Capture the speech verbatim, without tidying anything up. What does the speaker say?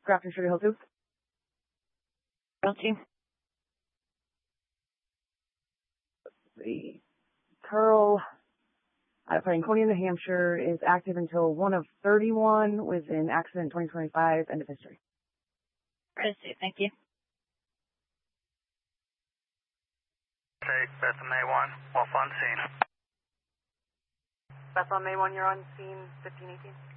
Grafton Sugar Hill two. Guilty. The Carl out of Franconia, New Hampshire is active until one of thirty-one, was in accident twenty twenty-five, end of history. Proceed, thank you. Take Beth on May one, off on scene. Beth on May one, you're on scene fifteen eighteen.